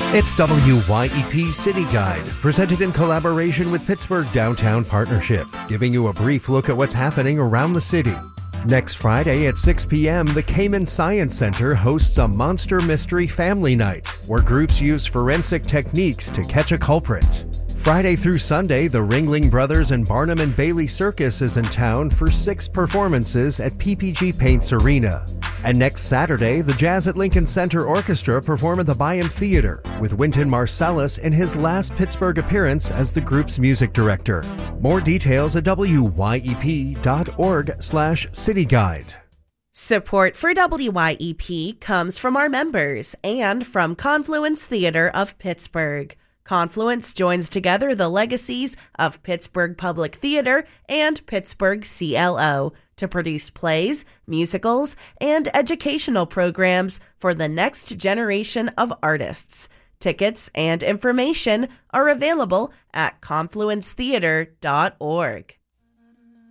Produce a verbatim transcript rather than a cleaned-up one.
It's W Y E P City Guide, presented in collaboration with Pittsburgh Downtown Partnership, giving you a brief look at what's happening around the city. Next Friday at six p.m., the Cayman Science Center hosts a Monster Mystery Family Night, where groups use forensic techniques to catch a culprit. Friday through Sunday, the Ringling Brothers and Barnum and Bailey Circus is in town for six performances at P P G Paints Arena. And next Saturday, the Jazz at Lincoln Center Orchestra perform at the Byham Theater with Wynton Marsalis in his last Pittsburgh appearance as the group's music director. More details at W Y E P dot org slash city guide. Support for W Y E P comes from our members and from Confluence Theater of Pittsburgh. Confluence joins together the legacies of Pittsburgh Public Theater and Pittsburgh C L O to produce plays, musicals, and educational programs for the next generation of artists. Tickets and information are available at confluence theater dot org.